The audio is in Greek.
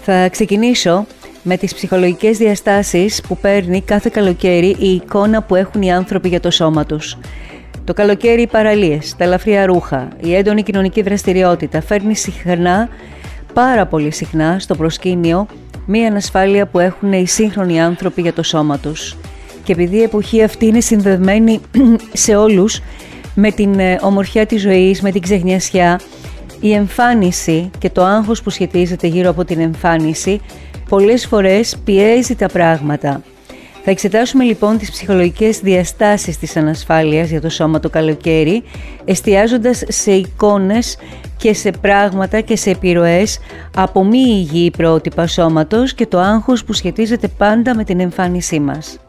Θα ξεκινήσω με τις ψυχολογικές διαστάσεις που παίρνει κάθε καλοκαίρι η εικόνα που έχουν οι άνθρωποι για το σώμα τους. Το καλοκαίρι οι παραλίες, τα ελαφριά ρούχα, η έντονη κοινωνική δραστηριότητα φέρνει συχνά, πάρα πολύ συχνά, στο προσκήνιο μία ανασφάλεια που έχουν οι σύγχρονοι άνθρωποι για το σώμα τους. Και επειδή η εποχή αυτή είναι συνδεδεμένη σε όλους με την ομορφιά της ζωής, με την ξεχνιασιά, η εμφάνιση και το άγχος που σχετίζεται γύρω από την εμφάνιση πολλές φορές πιέζει τα πράγματα. Θα εξετάσουμε λοιπόν τις ψυχολογικές διαστάσεις της ανασφάλειας για το σώμα το καλοκαίρι, εστιάζοντας σε εικόνες και σε πράγματα και σε επιρροές από μη υγιή πρότυπα σώματος και το άγχος που σχετίζεται πάντα με την εμφάνισή μας.